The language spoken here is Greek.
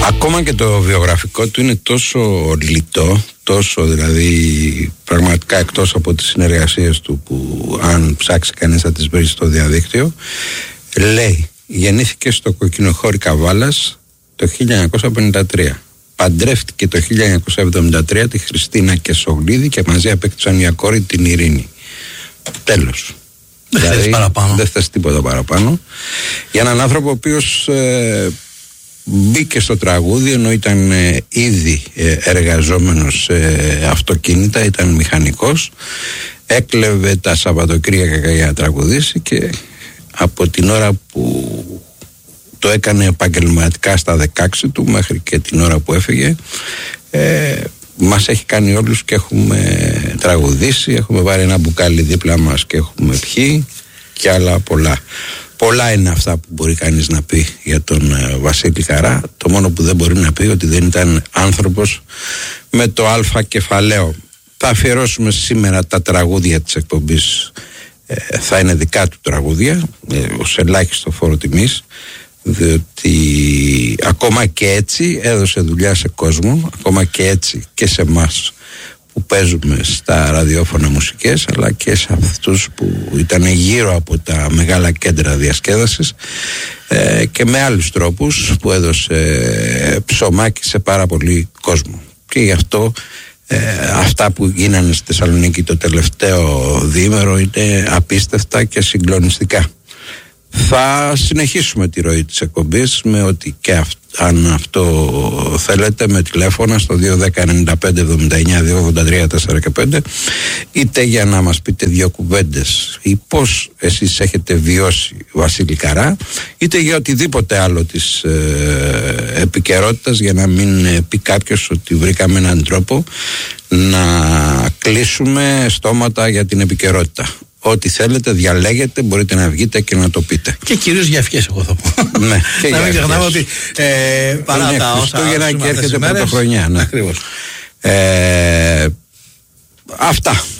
Ακόμα και το βιογραφικό του είναι τόσο λιτό, τόσο δηλαδή πραγματικά εκτός από τις συνεργασίες του που αν ψάξει κανείς θα τις βρει στο διαδίκτυο. Λέει, γεννήθηκε στο Κοκκινοχώρι Καβάλας το 1953. Παντρεύτηκε το 1973 τη Χριστίνα Κεσογλίδη και μαζί απέκτησαν μια κόρη, την Ειρήνη. Τέλος. Δεν θες τίποτα παραπάνω. Για έναν άνθρωπο ο οποίος μπήκε στο τραγούδι ενώ ήταν ήδη εργαζόμενος σε αυτοκίνητα, ήταν μηχανικός, έκλεβε τα Σαββατοκύριακα για να τραγουδήσει και από την ώρα που το έκανε επαγγελματικά στα 16 του μέχρι και την ώρα που έφυγε, μας έχει κάνει όλους και έχουμε τραγουδήσει, έχουμε βάλει ένα μπουκάλι δίπλα μας και έχουμε πιει και άλλα πολλά. Πολλά είναι αυτά που μπορεί κανείς να πει για τον Βασίλη Καρά. Το μόνο που δεν μπορεί να πει ότι δεν ήταν άνθρωπος με το αλφα κεφαλαίο. Θα αφιερώσουμε σήμερα τα τραγούδια της εκπομπής, θα είναι δικά του τραγούδια, ως ελάχιστο φόρο τιμής, διότι ακόμα και έτσι έδωσε δουλειά σε κόσμο, ακόμα και έτσι και σε εμάς που παίζουμε στα ραδιόφωνα μουσικές, αλλά και σε αυτούς που ήταν γύρω από τα μεγάλα κέντρα διασκέδασης, και με άλλους τρόπους που έδωσε ψωμάκι σε πάρα πολύ κόσμο. Και γι' αυτό αυτά που γίνανε στη Θεσσαλονίκη το τελευταίο διήμερο είναι απίστευτα και συγκλονιστικά. Θα συνεχίσουμε τη ροή της εκπομπής με ό,τι και αν αυτό θέλετε, με τηλέφωνα στο 210-95-79-283-4 και 5, είτε για να μας πείτε δύο κουβέντες ή πώς εσείς έχετε βιώσει Βασίλη Καρά, είτε για οτιδήποτε άλλο της επικαιρότητας, για να μην πει κάποιος ότι βρήκαμε έναν τρόπο να κλείσουμε στόματα για την επικαιρότητα. Ό,τι θέλετε, διαλέγετε, μπορείτε να βγείτε και να το πείτε. Και κυρίως για ευχές, εγώ θα πω. Ναι, και να μην ξεχνάμε ότι παρά τα όσα Χριστούγεννα και έρχεται πρωτοχρονιά. Ναι. Ακριβώς. Αυτά.